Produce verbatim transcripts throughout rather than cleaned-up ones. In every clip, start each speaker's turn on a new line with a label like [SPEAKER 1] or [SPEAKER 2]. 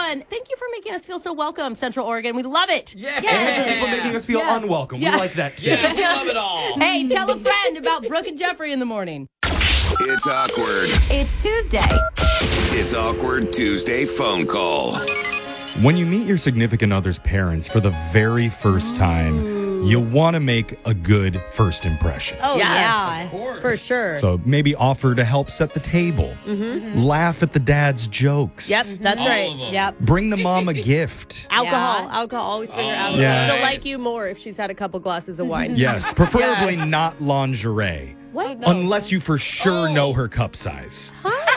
[SPEAKER 1] fun. Thank you for making us feel so welcome, Central Oregon. We love it.
[SPEAKER 2] Yeah.
[SPEAKER 1] Yeah.
[SPEAKER 3] And for making us feel
[SPEAKER 1] Yeah.
[SPEAKER 3] unwelcome.
[SPEAKER 1] Yeah.
[SPEAKER 3] We like that too.
[SPEAKER 2] Yeah, we love it all.
[SPEAKER 1] Hey, tell a friend about Brooke and Jeffrey in the morning.
[SPEAKER 4] It's awkward.
[SPEAKER 5] It's Tuesday.
[SPEAKER 4] It's awkward Tuesday phone call.
[SPEAKER 3] When you meet your significant other's parents for the very first time, you want to make a good first impression.
[SPEAKER 6] Oh,
[SPEAKER 1] Yeah.
[SPEAKER 6] yeah.
[SPEAKER 2] Of course.
[SPEAKER 1] For sure.
[SPEAKER 3] So maybe offer to help set the table. Laugh at the dad's jokes.
[SPEAKER 1] Yep, that's
[SPEAKER 2] All
[SPEAKER 1] right.
[SPEAKER 2] of them.
[SPEAKER 6] Yep.
[SPEAKER 3] Bring the mom a gift.
[SPEAKER 1] Alcohol.
[SPEAKER 6] Yeah.
[SPEAKER 1] Alcohol. Always bring her
[SPEAKER 2] Oh,
[SPEAKER 1] alcohol.
[SPEAKER 3] yeah.
[SPEAKER 1] She'll like you more if she's had a couple glasses of wine.
[SPEAKER 3] Yes, preferably not lingerie.
[SPEAKER 6] What?
[SPEAKER 3] Unless you for sure know her cup size.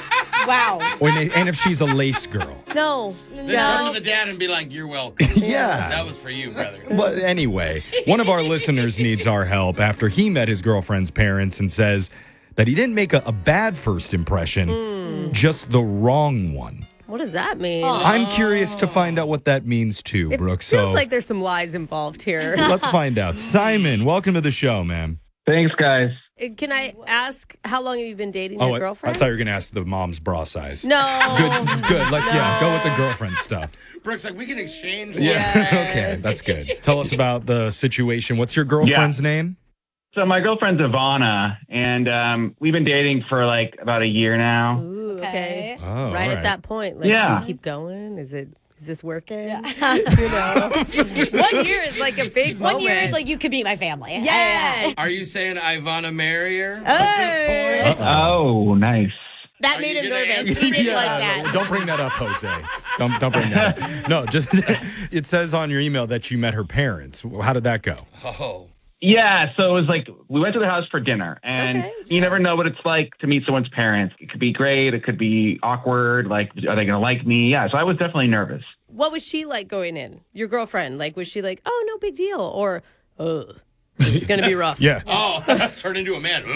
[SPEAKER 6] Wow.
[SPEAKER 3] Or, and if she's a lace girl.
[SPEAKER 1] No.
[SPEAKER 2] Then turn to the dad and be like, you're welcome.
[SPEAKER 3] Yeah.
[SPEAKER 2] That was for you, brother.
[SPEAKER 3] But anyway, one of our listeners needs our help after he met his girlfriend's parents and says that he didn't make a, a bad first impression, just the wrong one.
[SPEAKER 1] What does that mean?
[SPEAKER 3] I'm curious to find out what that means too,
[SPEAKER 1] It
[SPEAKER 3] Brooke.
[SPEAKER 1] feels
[SPEAKER 3] So
[SPEAKER 1] like there's some lies involved here.
[SPEAKER 3] let's find out. Simon, welcome to the show, man.
[SPEAKER 7] Thanks, guys.
[SPEAKER 1] Can I ask how long have you been dating
[SPEAKER 3] Oh,
[SPEAKER 1] your
[SPEAKER 3] I-
[SPEAKER 1] girlfriend?
[SPEAKER 3] I thought you were going to ask the mom's bra size.
[SPEAKER 1] No.
[SPEAKER 3] Good, good. Let's, yeah, go with the girlfriend stuff.
[SPEAKER 2] Brooke's like, we can exchange.
[SPEAKER 3] Yeah.
[SPEAKER 2] one.
[SPEAKER 3] Okay, that's good. Tell us about the situation. What's your girlfriend's name?
[SPEAKER 7] So my girlfriend's Ivana, and um, we've been dating for like about a year now.
[SPEAKER 1] Ooh, okay.
[SPEAKER 3] Oh,
[SPEAKER 1] right
[SPEAKER 3] all
[SPEAKER 1] at that point. Like,
[SPEAKER 7] Yeah.
[SPEAKER 1] do you keep going? Is it? Is this working? you know, one year is like a big
[SPEAKER 6] One
[SPEAKER 1] moment.
[SPEAKER 6] year is like, you could be my family.
[SPEAKER 1] yeah.
[SPEAKER 2] Are you saying Ivana marry her
[SPEAKER 1] Hey.
[SPEAKER 2] at this point?
[SPEAKER 7] Oh, nice.
[SPEAKER 1] That
[SPEAKER 2] Are
[SPEAKER 1] made
[SPEAKER 2] you
[SPEAKER 1] him
[SPEAKER 2] gonna
[SPEAKER 1] nervous.
[SPEAKER 2] answer?
[SPEAKER 1] He didn't
[SPEAKER 3] Yeah,
[SPEAKER 1] like that.
[SPEAKER 3] no, don't bring that up, Jose. Don't don't bring that up. No, just it says on your email that you met her parents. How did that go?
[SPEAKER 2] Oh.
[SPEAKER 7] Yeah, so it was like we went to the house for dinner, and
[SPEAKER 1] Okay.
[SPEAKER 7] you never know what it's like to meet someone's parents. It could be great, it could be awkward. Like, are they going to like me? Yeah, so I was definitely nervous.
[SPEAKER 1] What was she like going in? Your girlfriend? Like, was she like, oh, no big deal? Or, oh, it's going to be rough?
[SPEAKER 3] Yeah.
[SPEAKER 2] Oh, turn into a man.